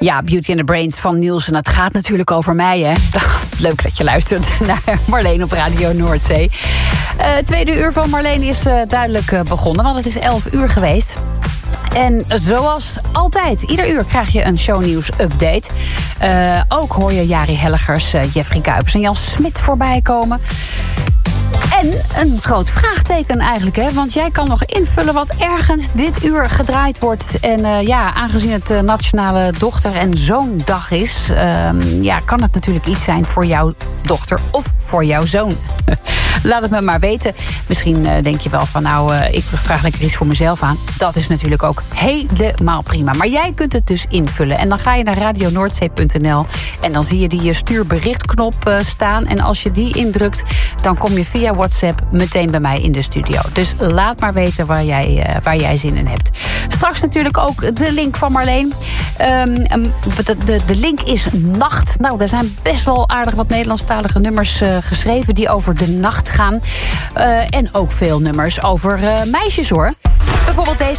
Ja, Beauty and the Brains van Niels. En het gaat natuurlijk over mij, hè. Leuk dat je luistert naar Marleen op Radio Noordzee. Tweede uur van Marleen is duidelijk begonnen, want het is 11 uur geweest. En zoals altijd, ieder uur krijg je een shownieuws-update. Ook hoor je Jari Hellegers, Jeffrey Kuipers en Jan Smit voorbij komen. En een groot vraagteken eigenlijk, hè? Want jij kan nog invullen wat ergens dit uur gedraaid wordt. En aangezien het Nationale Dochter- en Zoondag is, kan het natuurlijk iets zijn voor jouw dochter of voor jouw zoon. Laat het me maar weten. Misschien denk je wel van, ik vraag lekker iets voor mezelf aan. Dat is natuurlijk ook helemaal prima. Maar jij kunt het dus invullen. En dan ga je naar radionoordzee.nl en dan zie je die stuurberichtknop staan. En als je die indrukt, dan kom je via WhatsApp meteen bij mij in de studio. Dus laat maar weten waar jij zin in hebt. Straks natuurlijk ook de link van Marleen. De link is Nacht. Nou, er zijn best wel aardig wat Nederlandstalige nummers geschreven die over de nacht gaan. En ook veel nummers over meisjes, hoor. Bijvoorbeeld deze.